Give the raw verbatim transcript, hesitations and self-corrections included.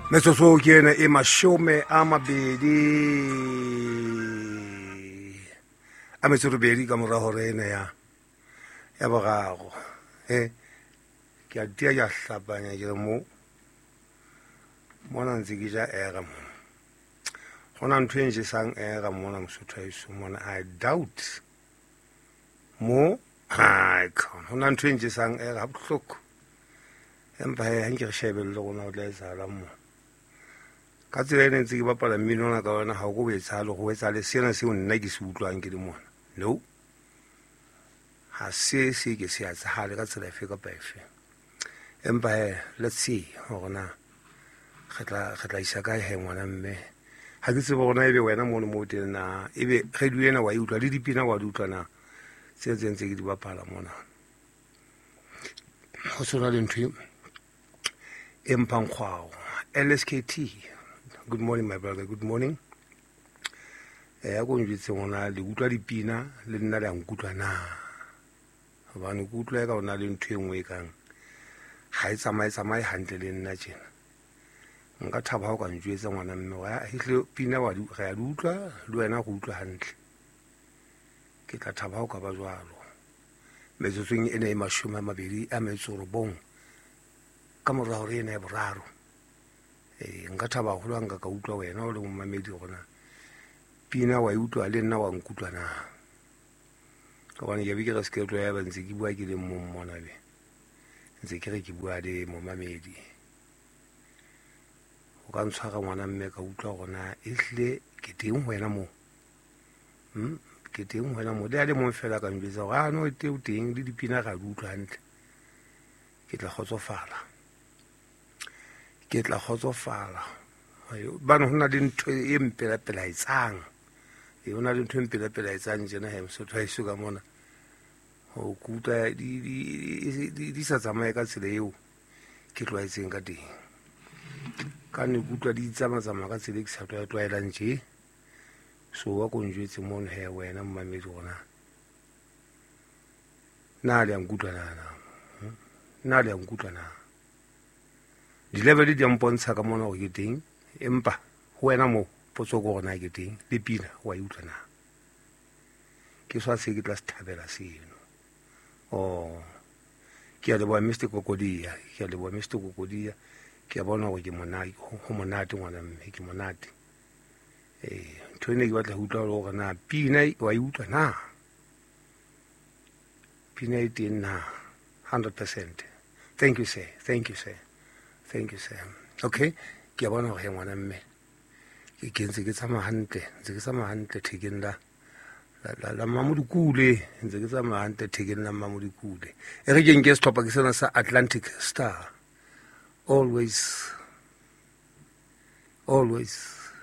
metsotso ke ena e mashome a mabedi a metso robedi ka mora hore ena ya ya boraro e ke a tia ya hlapanya ke mo mona ntse ke ja era mo gona ntho e nje sang era mona mosotho iso mona I doubt mo ha khona gona ntho e nje sang era bohloko empa ha nke re shebelle gona o tla etsahala mo ka tsela e ntse ke bapala mmino ona ka ona ha go boetsalo go etsale sena se o nna ke se utlwang ke di mona no ha se se ke se a tsahale ka tsela efe ka efe empa let's see gona kgetla kgetla isa ka he ngwana mme ha ke tsebo gona ebe wena mo mo teng na ebe kgedu ena wa utlwa le dipina wa di utlwa na se tse ntse ke di bapala mona go tsona le ntho e mpang kgwao L S K T. Good morning, my brother. Good morning. Eh, go njitse ngona le utlwa dipina le nna le nkutlwa na. Ba ne kutlwa ka ona le ntwe engwe kang. Ha e tsamaye tsamaye hantle le nna tjena. Nka thaba ho ka njwetsa ngwana mme wa hihle pina wa di ga ya utlwa le wena go utlwa hantle. Ke tla thaba ho ka ba jwalo. Metsotsong ene e mashome a mabedi a metso robong. Ka mora hore ene e boraro. Eh nka thaba go lwa nka ka utlwa wena o le mo mamedi gona pina wa utlwa le nna wa nkutlwa na ka bana ya bike ga se ke tlo ya ba ntse ke bua ke le mo mmona be ntse ke re ke bua le mo mamedi o ka ntshwara ngwana mme ka utlwa gona ehle ke teng wena mo hm ke teng wena mo le a le mo fela ka mbetsa ga no te o teng le dipina ga di utlwa hantle ke tla khotsofala ke tla khotsofala bana hona le ntho e mpela pela itsang e hona le ntho e mpela pela itsang jena he mosotho a iso ka mona ho kuta di di di sa tsamaye ka tsela eo ke tlwaetseng ka teng ka ne kutwa di tsama tsama ka tsela ke sa twa twaela nje so wa go njwetse mo he wena mmamedi gona na le nkutwa na na le nkutwa na di level di ampontsha ka mona go ke teng empa go wena mo potso go gona ke teng le pina wa utlwa na ke swa se ke tla sthabela seno oh ke a le bua Mister Kokodia ke a le bua Mister Kokodia ke a bona go ke monate go monate ngwana mme ke monate eh thone ke batla go utlwa go na pina wa utlwa na pina e teng na one hundred percent. Thank you sir, thank you sir. Thank you, sir. Okay, ke a bona go he ngwana mme ke ke ntse ke tsama hantle ntse ke tsama hantle thekeng la la la mamudikule ntse ke tsama hantle thekeng la mamudikule e re ke nke stoppa ke sena sa Atlantic Star always always